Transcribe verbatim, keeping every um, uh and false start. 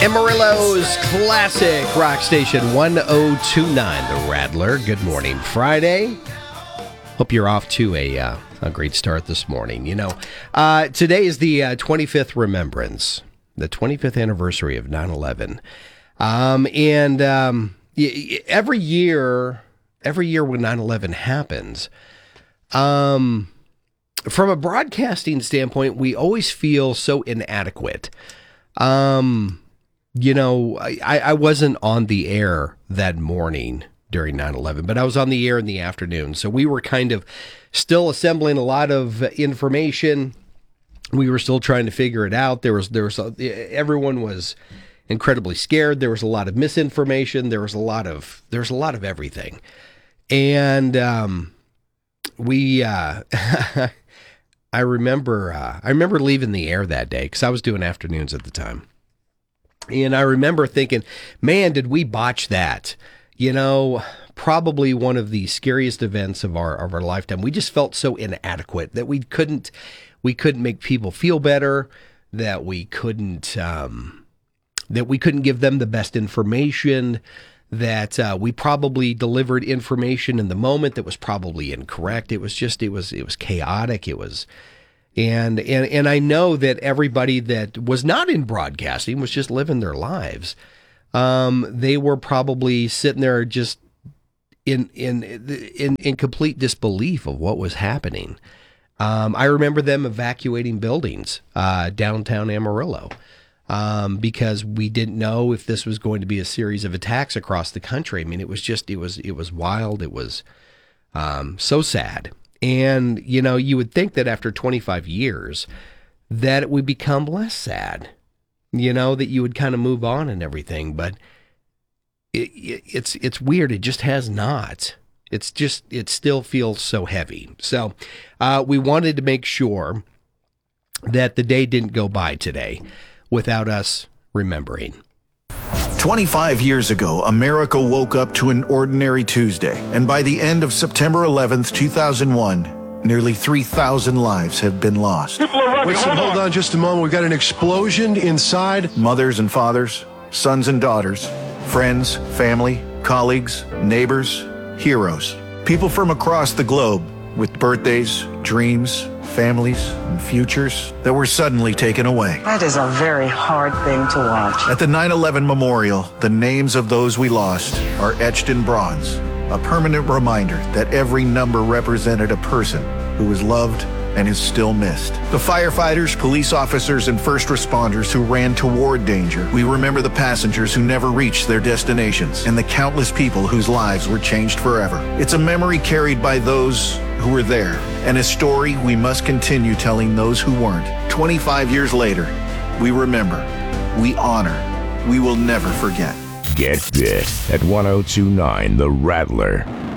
Amarillo's classic rock station one oh two point nine, The Rattler. Good morning, Friday. Hope you're off to a uh, a great start this morning. You know, uh, today is the uh, twenty-fifth remembrance, the twenty-fifth anniversary of nine eleven. Um, and um, every year, every year when nine eleven happens, um, from a broadcasting standpoint, we always feel so inadequate. Um, you know, I, I wasn't on the air that morning during nine eleven, but I was on the air in the afternoon. So we were kind of still assembling a lot of information. We were still trying to figure it out. There was, there was, a, everyone was incredibly scared. There was a lot of misinformation. There was a lot of, there was a lot of everything. And, um, we, uh, I remember, uh, I remember leaving the air that day because I was doing afternoons at the time. And I remember thinking, man, did we botch that? You know, probably one of the scariest events of our of our lifetime. We just felt so inadequate that we couldn't we couldn't make people feel better, that we couldn't um, that we couldn't give them the best information, that uh, we probably delivered information in the moment that was probably incorrect. It was just it was it was chaotic. It was and and and I know that everybody that was not in broadcasting was just living their lives. Um, they were probably sitting there just in in in in complete disbelief of what was happening. Um, I remember them evacuating buildings uh, downtown Amarillo um, because we didn't know if this was going to be a series of attacks across the country. I mean, it was just it was it was wild. It was um, so sad. And you know, you would think that after twenty-five years, that it would become less sad. You know, that you would kind of move on and everything, but it, it, it's it's weird. It just has not. It's just, it still feels so heavy. So uh, we wanted to make sure that the day didn't go by today without us remembering. twenty-five years ago, America woke up to an ordinary Tuesday, and by the end of September eleventh, two thousand one, nearly three thousand lives have been lost. Wait, so hold on just a moment. We've got an explosion inside. Mothers and fathers, sons and daughters, friends, family, colleagues, neighbors, heroes. People from across the globe with birthdays, dreams, families, and futures that were suddenly taken away. That is a very hard thing to watch. At the nine eleven Memorial, the names of those we lost are etched in bronze, a permanent reminder that every number represented a person who was loved and is still missed. The firefighters, police officers, and first responders who ran toward danger. We remember the passengers who never reached their destinations and the countless people whose lives were changed forever. It's a memory carried by those who were there, and a story we must continue telling those who weren't. twenty-five years later, we remember, we honor, we will never forget. Get this at one oh two point nine The Rattler.